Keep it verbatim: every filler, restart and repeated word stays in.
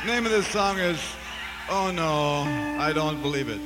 Name of this song is Oh No, I Don't Believe It.